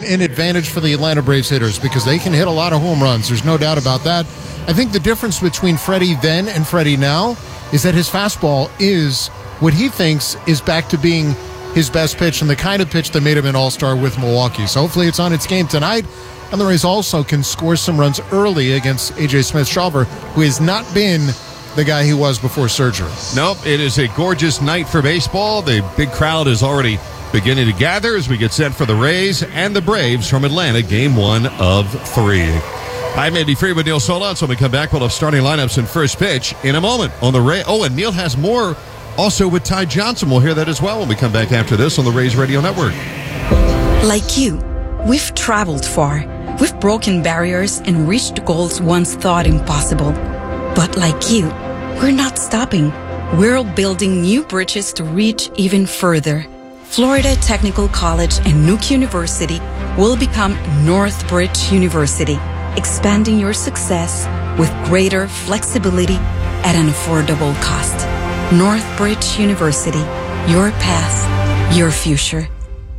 an advantage for the Atlanta Braves hitters because they can hit a lot of home runs. There's no doubt about that. I think the difference between Freddie then and Freddie now is that his fastball is what he thinks is back to being his best pitch and the kind of pitch that made him an all-star with Milwaukee. So hopefully it's on its game tonight. And the Rays also can score some runs early against A.J. Smith-Shawver, who has not been the guy he was before surgery. Nope, it is a gorgeous night for baseball. The big crowd is already beginning to gather as we get set for the Rays and the Braves from Atlanta, Game 1 of 3. I'm Andy Freed with Neil Solondz. When we come back, we'll have starting lineups and first pitch in a moment on the Rays. Oh, and Neil has more also with Ty Johnson. We'll hear that as well when we come back after this on the Rays Radio Network. Like you, we've traveled far. We've broken barriers and reached goals once thought impossible. But like you, we're not stopping. We're building new bridges to reach even further. Florida Technical College and Nuke University will become Northbridge University, expanding your success with greater flexibility at an affordable cost. Northbridge University, your path, your future.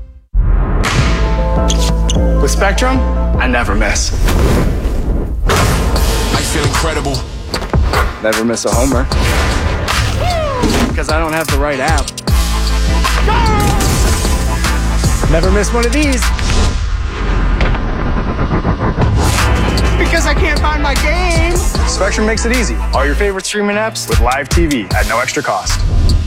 With Spectrum, I never miss. I feel incredible. Never miss a homer. Because I don't have the right app. Never miss one of these. Because I can't find my game. Spectrum makes it easy. All your favorite streaming apps with live TV at no extra cost.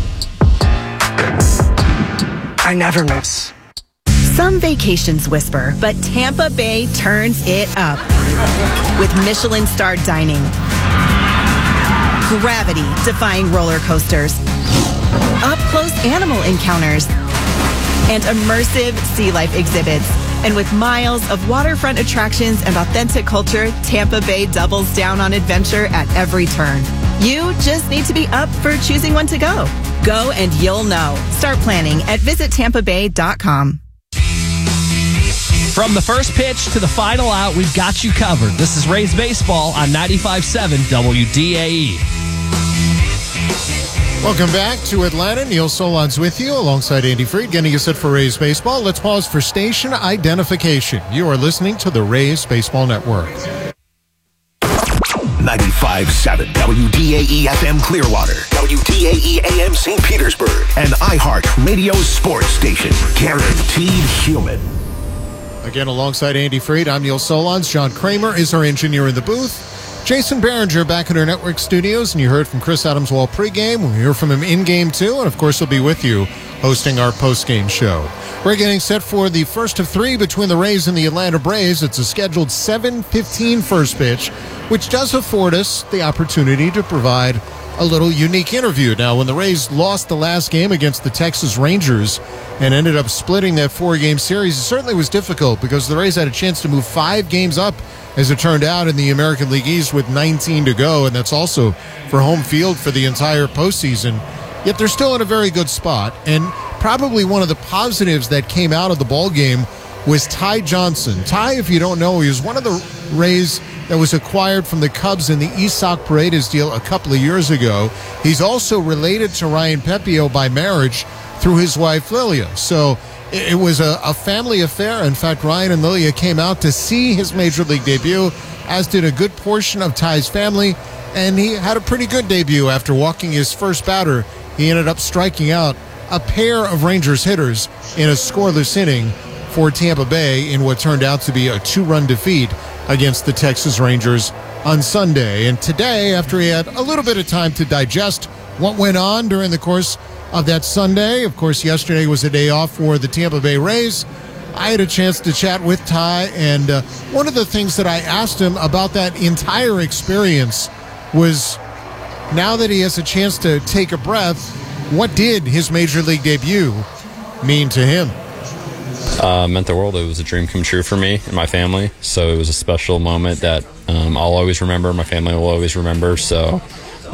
I never miss. Some vacations whisper, but Tampa Bay turns it up with Michelin-starred dining, gravity-defying roller coasters, up-close animal encounters, and immersive sea life exhibits. And with miles of waterfront attractions and authentic culture, Tampa Bay doubles down on adventure at every turn. You just need to be up for choosing one to go. Go and you'll know. Start planning at visitTampaBay.com. From the first pitch to the final out, we've got you covered. This is Rays Baseball on 95.7 WDAE. Welcome back to Atlanta. Neil Solondz with you alongside Andy Freed, getting you set for Rays Baseball. Let's pause for station identification. You are listening to the Rays Baseball Network. 95.7 WDAE FM Clearwater, WDAE AM St. Petersburg, and iHeart Radio Sports Station. Guaranteed human. Again, alongside Andy Freed, I'm Neil Solondz. John Kramer is our engineer in the booth. Jason Behringer back in our network studios, and you heard from Chris Adamswall pregame. We'll hear from him in game 2, and of course he'll be with you hosting our postgame show. We're getting set for the first of 3 between the Rays and the Atlanta Braves. It's a scheduled 7:15 first pitch, which does afford us the opportunity to provide a little unique interview. Now, when the Rays lost the last game against the Texas Rangers and ended up splitting that 4-game series, it certainly was difficult because the Rays had a chance to move 5 games up, as it turned out, in the American League East with 19 to go, and that's also for home field for the entire postseason. Yet they're still in a very good spot, and probably one of the positives that came out of the ball game was Ty Johnson. Ty, if you don't know, he was one of the Rays that was acquired from the Cubs in the Isaac Paredes deal a couple of years ago. He's also related to Ryan Pepiot by marriage through his wife Lilia. So it was a family affair. In fact, Ryan and Lilia came out to see his Major League debut, as did a good portion of Ty's family, and he had a pretty good debut. After walking his first batter, he ended up striking out a pair of Rangers hitters in a scoreless inning for Tampa Bay in what turned out to be a 2-run defeat against the Texas Rangers on Sunday. And today, after he had a little bit of time to digest what went on during the course of that Sunday, of course, yesterday was a day off for the Tampa Bay Rays, I had a chance to chat with Ty, and one of the things that I asked him about that entire experience was, now that he has a chance to take a breath, what did his Major League debut mean to him? Meant the world. It was a dream come true for me and my family, so it was a special moment that I'll always remember. My family will always remember, so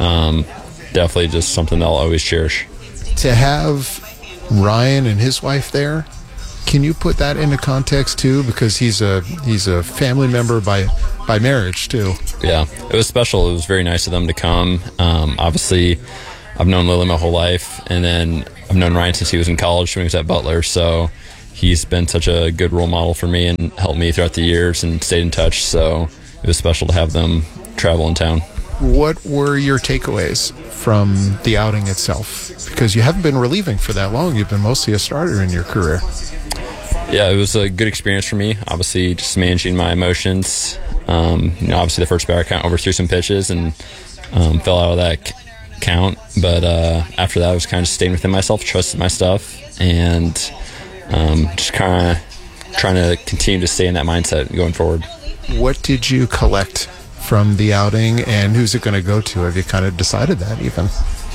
definitely just something that I'll always cherish. To have Ryan and his wife there, can you put that into context too? Because he's a family member by marriage too. Yeah, it was special. It was very nice of them to come. Obviously, I've known Lily my whole life, and then I've known Ryan since he was in college when he was at Butler, so he's been such a good role model for me and helped me throughout the years and stayed in touch. So it was special to have them travel in town. What were your takeaways from the outing itself? Because you haven't been relieving for that long. You've been mostly a starter in your career. Yeah, it was a good experience for me. Obviously, just managing my emotions. Obviously, the first batter count overthrew some pitches and fell out of that count. But after that, I was kind of staying within myself, trusted my stuff, and just kind of trying to continue to stay in that mindset going forward. What did you collect from the outing, and who's it going to go to? Have you kind of decided that even?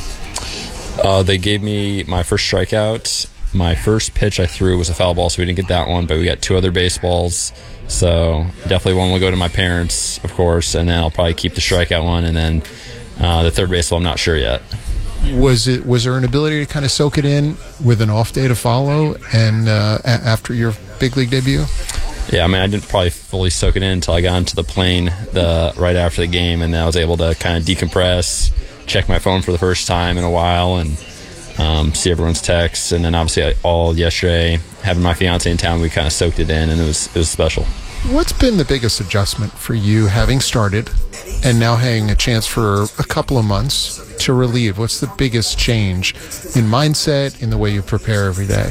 They gave me my first strikeout. My first pitch I threw was a foul ball, so we didn't get that one, but we got 2 other baseballs. So definitely one will go to my parents, of course, and then I'll probably keep the strikeout one, and then the third baseball I'm not sure yet. Was there an ability to kind of soak it in with an off day to follow and after your big league debut? Yeah, I mean, I didn't probably fully soak it in until I got into the plane right after the game, and then I was able to kind of decompress, check my phone for the first time in a while, and see everyone's texts. And then obviously all yesterday, having my fiance in town, we kind of soaked it in, and it was special. What's been the biggest adjustment for you having started and now having a chance for a couple of months to relieve? What's the biggest change in mindset, in the way you prepare every day?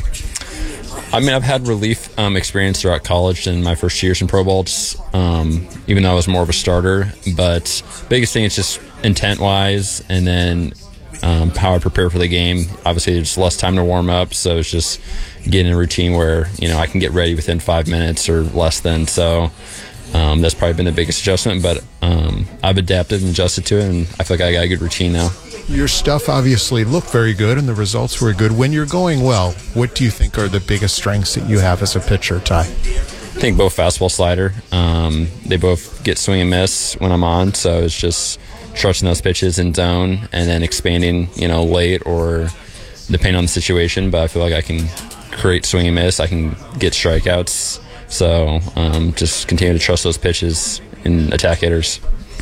I mean, I've had relief experience throughout college and my first years in pro ball, even though I was more of a starter. But biggest thing is just intent-wise, and then how I prepare for the game. Obviously, there's less time to warm up, so it's just getting a routine where I can get ready within 5 minutes or less than. So that's probably been the biggest adjustment. But I've adapted and adjusted to it, and I feel like I got a good routine now. Your stuff obviously looked very good, and the results were good. When you're going well, what do you think are the biggest strengths that you have as a pitcher, Ty? I think both fastball, slider. They both get swing and miss when I'm on, so it's just trusting those pitches in zone and then expanding, late or depending on the situation. But I feel like I can create swing and miss. I can get strikeouts. So just continue to trust those pitches and attack hitters.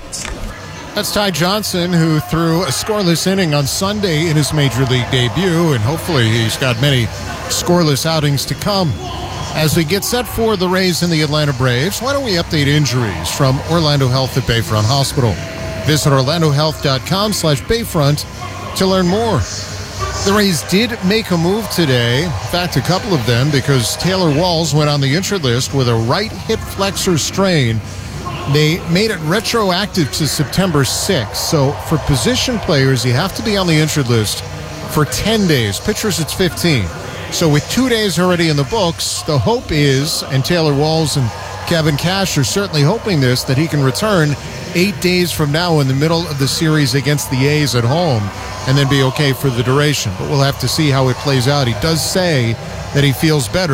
That's Ty Johnson, who threw a scoreless inning on Sunday in his Major League debut, and hopefully he's got many scoreless outings to come. As we get set for the Rays and the Atlanta Braves, why don't we update injuries from Orlando Health at Bayfront Hospital? Visit orlandohealth.com/Bayfront to learn more. The Rays did make a move today, in fact, a couple of them, because Taylor Walls went on the injured list with a right hip flexor strain. They made it retroactive to September 6th. So for position players, you have to be on the injured list for 10 days. Pitchers, it's 15. So with 2 days already in the books, the hope is, and Taylor Walls and Kevin Cash are certainly hoping this, that he can return 8 days from now in the middle of the series against the A's at home and then be okay for the duration. But we'll have to see how it plays out. He does say that he feels better.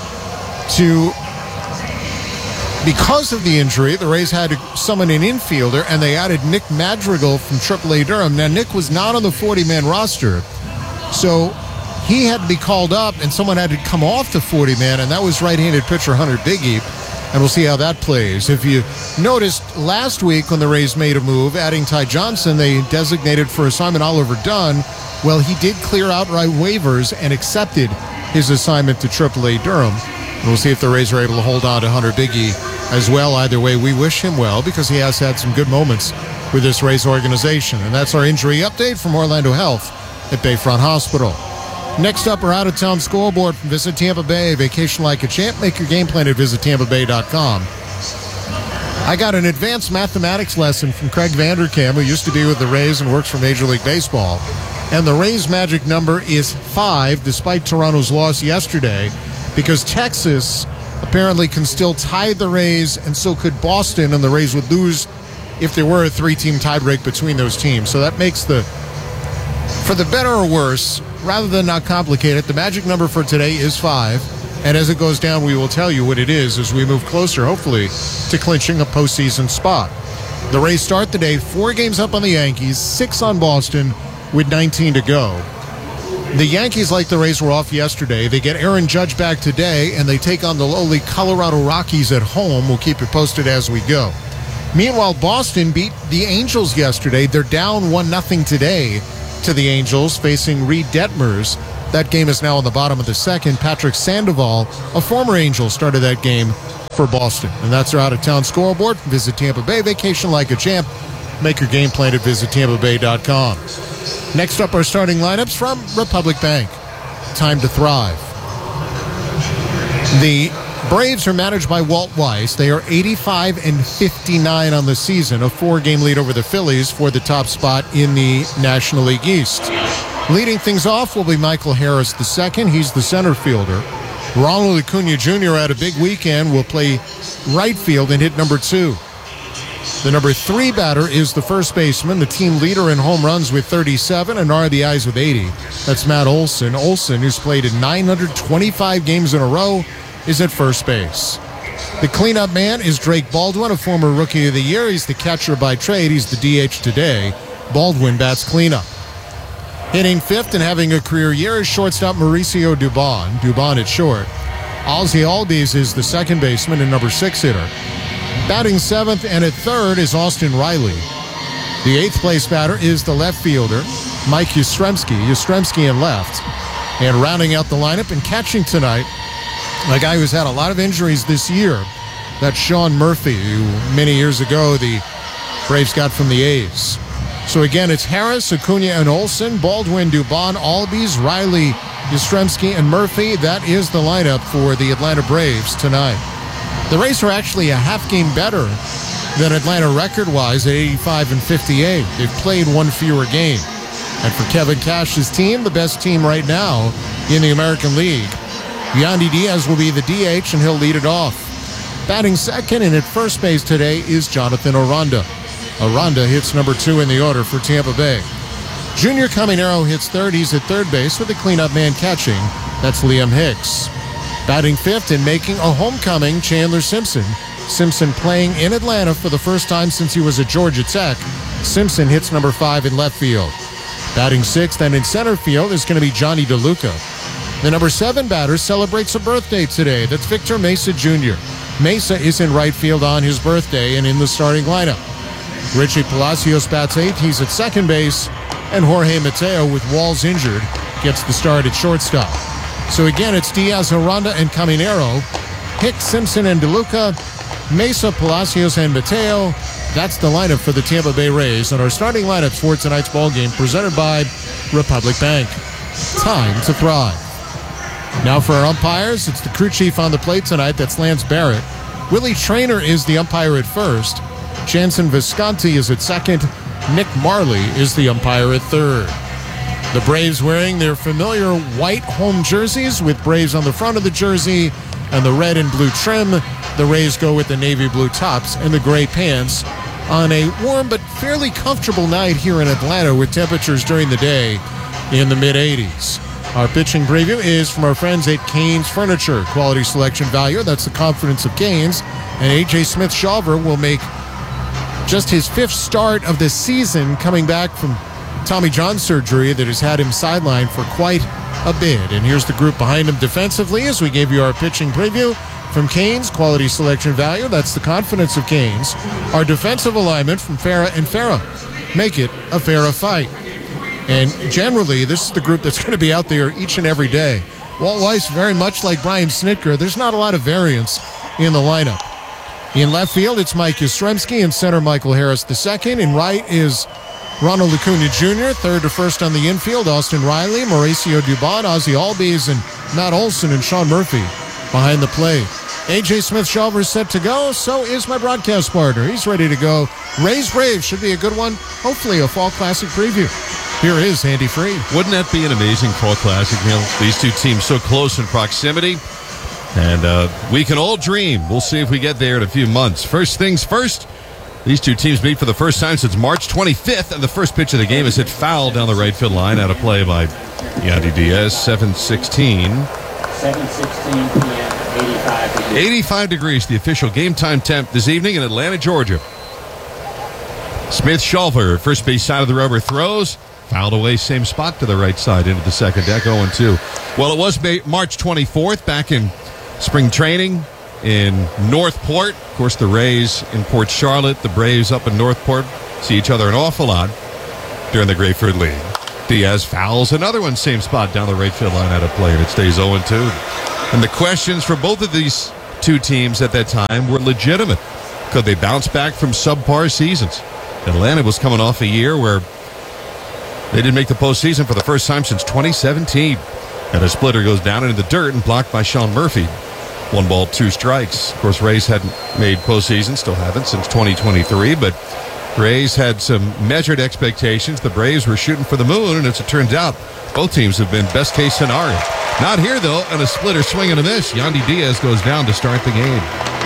Because of the injury, the Rays had to summon an infielder, and they added Nick Madrigal from AAA Durham. Now, Nick was not on the 40-man roster, so he had to be called up, and someone had to come off the 40-man, and that was right-handed pitcher Hunter Biggie, and we'll see how that plays. If you noticed last week when the Rays made a move, adding Ty Johnson, they designated for assignment Oliver Dunn. Well, he did clear outright waivers and accepted his assignment to AAA Durham. We'll see if the Rays are able to hold on to Hunter Biggie as well. Either way, we wish him well because he has had some good moments with this Rays organization. And that's our injury update from Orlando Health at Bayfront Hospital. Next up, our out-of-town scoreboard from Visit Tampa Bay. Vacation like a champ. Make your game plan at visitTampaBay.com. I got an advanced mathematics lesson from Craig Vanderkam, who used to be with the Rays and works for Major League Baseball. And the Rays' magic number is 5, despite Toronto's loss yesterday, because Texas apparently can still tie the Rays, and so could Boston, and the Rays would lose if there were a 3-team tiebreak between those teams. So that makes for the better or worse, rather than not complicate it, the magic number for today is 5. And as it goes down, we will tell you what it is as we move closer, hopefully, to clinching a postseason spot. The Rays start the day 4 games up on the Yankees, 6 on Boston, with 19 to go. The Yankees, like the Rays, were off yesterday. They get Aaron Judge back today, and they take on the lowly Colorado Rockies at home. We'll keep you posted as we go. Meanwhile, Boston beat the Angels yesterday. They're down 1-0 today to the Angels, facing Reed Detmers. That game is now on the bottom of the second. Patrick Sandoval, a former Angel, started that game for Boston. And that's our out-of-town scoreboard. Visit Tampa Bay. Vacation like a champ. Make your game plan at visitTampaBay.com. Next up, our starting lineups from Republic Bank. Time to thrive. The Braves are managed by Walt Weiss. They are 85-59 on the season, a 4-game lead over the Phillies for the top spot in the National League East. Leading things off will be Michael Harris II. He's the center fielder. Ronald Acuna Jr. had a big weekend, will play right field and hit number 2. The number 3 batter is the first baseman, the team leader in home runs with 37 and RBIs with 80. That's Matt Olson. Olson, who's played in 925 games in a row, is at first base. The cleanup man is Drake Baldwin, a former Rookie of the Year. He's the catcher by trade. He's the DH today. Baldwin bats cleanup. Hitting 5th and having a career year is shortstop Mauricio Dubon. Dubon at short. Ozzie Albies is the second baseman and number 6 hitter. Batting 7th and at 3rd is Austin Riley. The 8th place batter is the left fielder, Mike Yastrzemski. Yastrzemski in left. And rounding out the lineup and catching tonight, a guy who's had a lot of injuries this year. That's Sean Murphy, who many years ago the Braves got from the A's. So again, it's Harris, Acuna, and Olson, Baldwin, Dubon, Albies, Riley, Yastrzemski, and Murphy. That is the lineup for the Atlanta Braves tonight. The Rays are actually a half game better than Atlanta record-wise at 85-58. They've played one fewer game. And for Kevin Cash's team, the best team right now in the American League, Yandy Diaz will be the DH, and he'll lead it off. Batting second and at first base today is Jonathan Aranda. Aranda hits number 2 in the order for Tampa Bay. Junior Caminero hits 3rd. He's at third base with the cleanup man catching. That's Liam Hicks. Batting 5th and making a homecoming, Chandler Simpson. Simpson playing in Atlanta for the first time since he was at Georgia Tech. Simpson hits number 5 in left field. Batting 6th and in center field is going to be Johnny DeLuca. The number 7 batter celebrates a birthday today. That's Victor Mesa Jr. Mesa is in right field on his birthday and in the starting lineup. Richie Palacios bats 8th. He's at second base. And Jorge Mateo, with Walls injured, gets the start at shortstop. So again, it's Diaz, Aranda, and Caminero. Hicks, Simpson, and DeLuca. Mesa, Palacios, and Mateo. That's the lineup for the Tampa Bay Rays. And our starting lineups for tonight's ballgame presented by Republic Bank. Time to thrive. Now for our umpires, it's the crew chief on the plate tonight. That's Lance Barrett. Willie Traynor is the umpire at first. Jansen Visconti is at second. Nick Marley is the umpire at third. The Braves wearing their familiar white home jerseys with Braves on the front of the jersey and the red and blue trim. The Rays go with the navy blue tops and the gray pants on a warm but fairly comfortable night here in Atlanta with temperatures during the day in the mid-80s. Our pitching preview is from our friends at Canes Furniture. Quality, selection, value. That's the confidence of Canes. And A.J. Smith-Shawver will make just his 5th start of the season, coming back from Tommy John surgery that has had him sidelined for quite a bit. And here's the group behind him defensively as we gave you our pitching preview from Canes. Quality, selection, value. That's the confidence of Canes. Our defensive alignment from Farah and Farah. Make it a Farah fight. And generally, this is the group that's going to be out there each and every day. Walt Weiss, very much like Brian Snitker, there's not a lot of variance in the lineup. In left field, it's Mike Yastrzemski. In center, Michael Harris II. In right is Ronald Acuna Jr. Third to first on the infield, Austin Riley, Mauricio Dubon, Ozzie Albies, and Matt Olson and Sean Murphy behind the plate. A.J. Smith-Shawver is set to go. So is my broadcast partner. He's ready to go. Rays Braves should be a good one. Hopefully a Fall Classic preview. Here is Andy Freed. Wouldn't that be an amazing Fall Classic, Neil? These two teams so close in proximity. And we can all dream. We'll see if we get there in a few months. First things first, these two teams meet for the first time since March 25th, and the first pitch of the game is hit foul down the right field line out of play by Yandy Diaz, 7:16. 7:16 p.m., 85 degrees, the official game time temp this evening in Atlanta, Georgia. Smith-Shawver, first base side of the rubber, throws. Fouled away, same spot to the right side into the second deck, 0-2. Well, it was March 24th back in spring training in Northport. Of course, the Rays in Port Charlotte, the Braves up in Northport see each other an awful lot during the Grapefruit League. Diaz fouls another one, same spot down the right field line out of play, and it stays 0-2. And the questions for both of these two teams at that time were legitimate. Could they bounce back from subpar seasons? Atlanta was coming off a year where they didn't make the postseason for the first time since 2017. And a splitter goes down into the dirt and blocked by Sean Murphy. 1 ball, 2 strikes. Of course, Rays hadn't made postseason, still haven't since 2023, but Rays had some measured expectations. The Braves were shooting for the moon, and as it turns out, both teams have been best case scenario. Not here, though, and a splitter swing and a miss. Yandy Diaz goes down to start the game.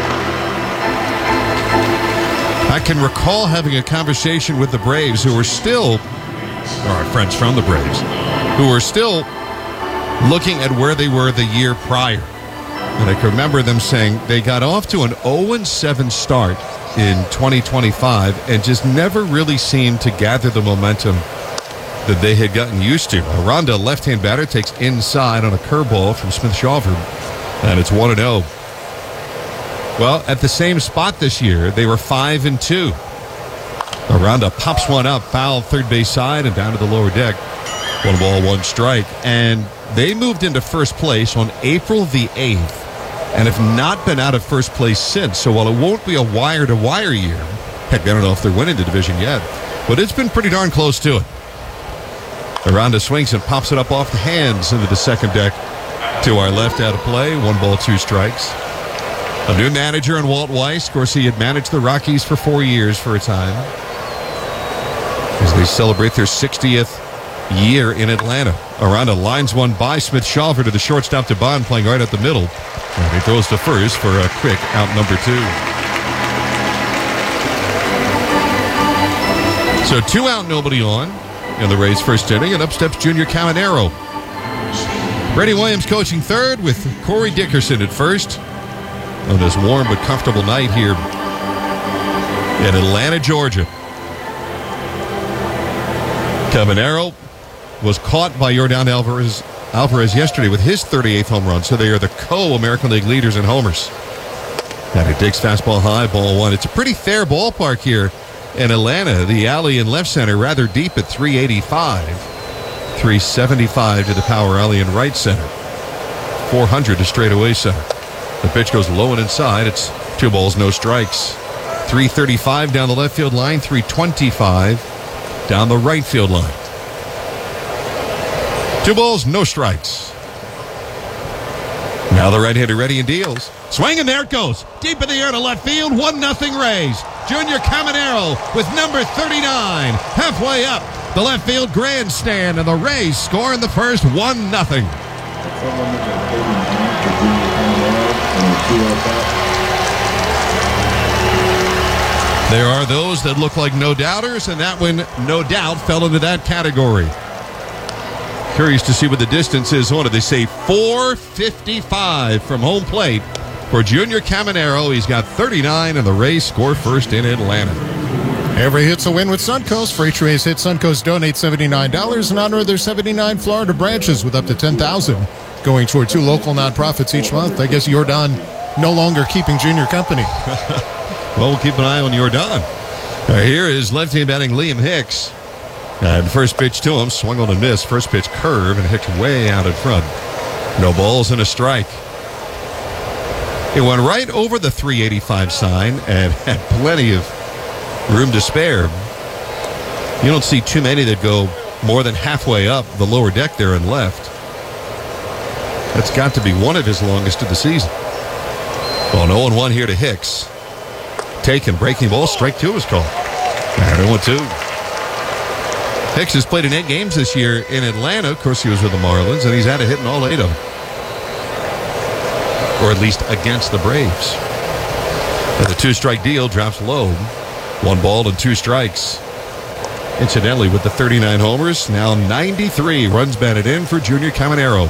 I can recall having a conversation with the Braves who were still, or our friends from the Braves, who were still looking at where they were the year prior. And I can remember them saying they got off to an 0-7 start in 2025 and just never really seemed to gather the momentum that they had gotten used to. Aranda, left-hand batter, takes inside on a curveball from Smith-Shawver, and it's 1-0. Well, at the same spot this year, they were 5-2. Aranda pops one up, foul third base side and down to the lower deck. 1 ball, 1 strike. And they moved into first place on April the 8th and have not been out of first place since. So while it won't be a wire-to-wire year, heck, I don't know if they're winning the division yet, but it's been pretty darn close to it. Aranda swings and pops it up off the hands into the second deck to our left out of play. 1 ball, 2 strikes. A new manager in Walt Weiss. Of course, he had managed the Rockies for 4 years for a time as they celebrate their 60th year in Atlanta. Aranda lines one by Smith-Shawver to the shortstop to Bond, playing right at the middle. And he throws to first for a quick out number 2. So 2 out, nobody on in the Rays' first inning, and up steps Junior Caminero. Brady Williams coaching third with Corey Dickerson at first on this warm but comfortable night here in Atlanta, Georgia. Caminero was caught by Yordan Alvarez yesterday with his 38th home run, so they are the co-American League leaders in homers. And he digs fastball high, ball 1. It's a pretty fair ballpark here in Atlanta. The alley in left center rather deep at 385. 375 to the power alley in right center. 400 to straightaway center. The pitch goes low and inside. It's 2 balls, no strikes. 335 down the left field line, 325 down the right field line. 2 balls, no strikes. Now the right-hander ready and deals. Swing, and there it goes. Deep in the air to left field, 1-0 Rays. Junior Caminero with number 39. Halfway up the left field grandstand, and the Rays score in the first 1-0. There are those that look like no doubters, and that one, no doubt, fell into that category. Curious to see what the distance is on it. They say 455 from home plate for Junior Caminero. He's got 39, and the Rays score first in Atlanta. Every hit's a win with Suncoast. For each Rays hit, Suncoast donates $79 in honor of their 79 Florida branches, with up to $10,000 going toward 2 local nonprofits each month. I guess Yordan no longer keeping Junior company. Well, we'll keep an eye on Yordan. Here is left-hand batting Liam Hicks. And first pitch to him, swung on a miss. First pitch curve, and Hicks way out in front. No balls and a strike. It went right over the 385 sign and had plenty of room to spare. You don't see too many that go more than halfway up the lower deck there and left. That's got to be one of his longest of the season. Well, 0-1 here to Hicks. Taken, breaking ball, strike 2 is called. And 0-2. Hicks has played in 8 games this year in Atlanta. Of course, he was with the Marlins, and he's had a hit in all 8 of them. Or at least against the Braves. And the 2-strike deal drops low. 1 ball and 2 strikes. Incidentally, with the 39 homers, now 93 runs batted in for Junior Caminero.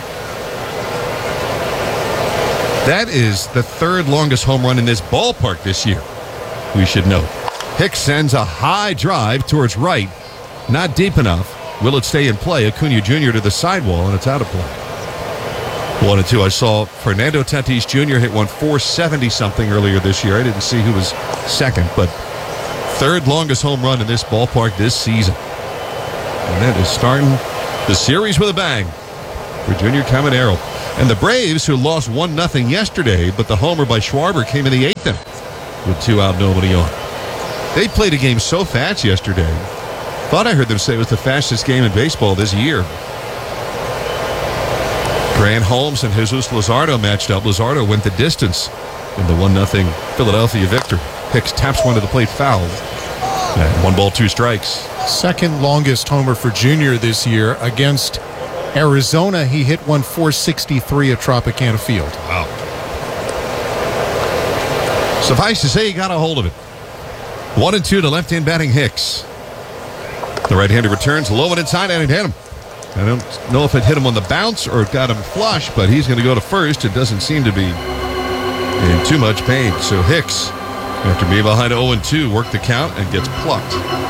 That is the 3rd longest home run in this ballpark this year, we should note. Hicks sends a high drive towards right. Not deep enough. Will it stay in play? Acuna Jr. to the sidewall, and it's out of play. 1-2. I saw Fernando Tatis Jr. hit one 470-something earlier this year. I didn't see who was second, but 3rd longest home run in this ballpark this season. And that is starting the series with a bang for Junior Caminero. And the Braves, who lost 1-0 yesterday, but the homer by Schwarber came in the 8th inning with 2 out, nobody on. They played a game so fast yesterday. Thought I heard them say it was the fastest game in baseball this year. Grant Holmes and Jesus Luzardo matched up. Luzardo went the distance in the 1-0 Philadelphia victory. Hicks taps one to the plate foul. And 1 ball, 2 strikes. Second longest homer for Junior this year against Arizona. He hit one 463 at Tropicana Field. Wow. Suffice to say, he got a hold of it. 1-2 to left-hand batting Hicks. The right-hander returns low and inside, and it hit him. I don't know if it hit him on the bounce or it got him flush, but he's going to go to first. It doesn't seem to be in too much pain. So Hicks, after being behind 0-2, worked the count and gets plucked.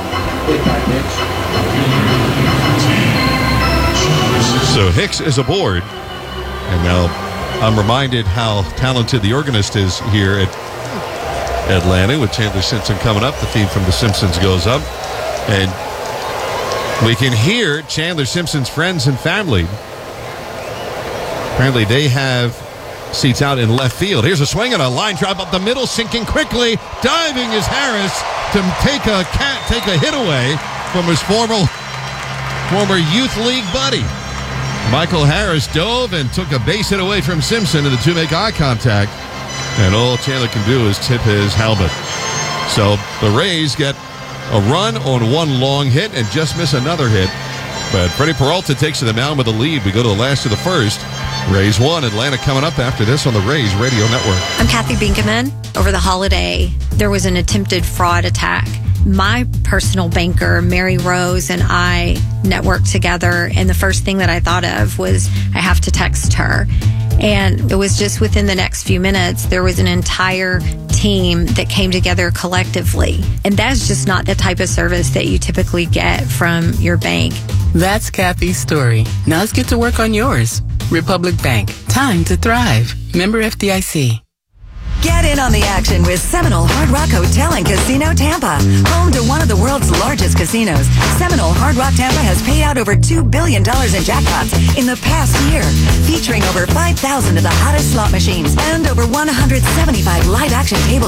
So Hicks is aboard. And now I'm reminded how talented the organist is here at Atlanta with Chandler Simpson coming up. The theme from The Simpsons goes up. And we can hear Chandler Simpson's friends and family. Apparently they have seats out in left field. Here's a swing and a line drive up the middle, sinking quickly. Diving is Harris to take a hit away from his former youth league buddy. Michael Harris dove and took a base hit away from Simpson, and the two make eye contact. And all Chandler can do is tip his helmet. So the Rays get a run on 1 long hit and just miss another hit. But Freddie Peralta takes to the mound with a lead. We go to the last of the first. Rays 1, Atlanta coming up after this on the Rays Radio Network. I'm Kathy Binkaman. Over the holiday, there was an attempted fraud attack. My personal banker, Mary Rose, and I networked together, and the first thing that I thought of was I have to text her. And it was just within the next few minutes, there was an entire team that came together collectively. And that's just not the type of service that you typically get from your bank. That's Kathy's story. Now let's get to work on yours. Republic Bank. Time to thrive. Member FDIC. Get in on the action with Seminole Hard Rock Hotel and Casino Tampa. Home to one of the world's largest casinos, Seminole Hard Rock Tampa has paid out over $2 billion in jackpots in the past year, featuring over 5,000 of the hottest slot machines and over 175 live action tables.